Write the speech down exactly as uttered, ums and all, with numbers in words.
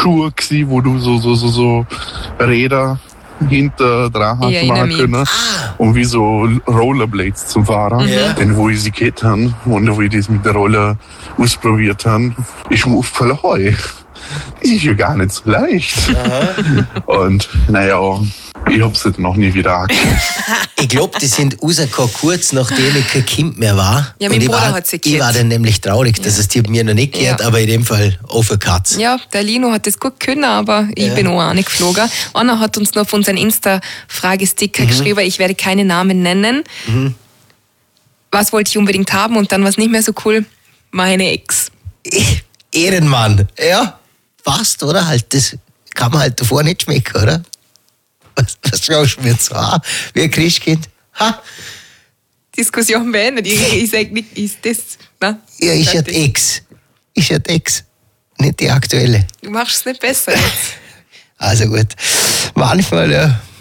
Schuhe gewesen, wo du so, so, so, so Räder hinter dran hast machen können. Ah. Und wie so Rollerblades zum Fahren. Ja. Denn wo ich sie gehabt habe und wo ich das mit der Roller ausprobiert habe, ist mir aufgefallen, hey, das ist ja gar nicht so leicht. Aha. Und naja, ich hab's jetzt noch nie wieder angeschaut. Ich glaube, die sind rausgekommen, kurz nachdem ich kein Kind mehr war. Ja, mein Bruder hat sie gehört. Ich war dann nämlich traurig, dass ja. es die mir noch nicht gehört, ja. aber in dem Fall auch für Katz. Ja, der Lino hat das gut können, aber ich ja. bin auch nicht geflogen. Anna hat uns noch auf unseren Insta-Fragesticker mhm. geschrieben, ich werde keine Namen nennen. Mhm. Was wollte ich unbedingt haben und dann war es nicht mehr so cool? Meine Ex. Ehrenmann, ja, passt, oder? Halt, das kann man halt davor nicht schmecken, oder? Was, was schaust du mir so an? Wie ein Christkind? Ha? Diskussion beendet. Ich, ich sage nicht, ist das. Na, ja, ist ja die Ex. Ist ja die Ex. Nicht die aktuelle. Du machst es nicht besser jetzt. Also gut. Manchmal, ja.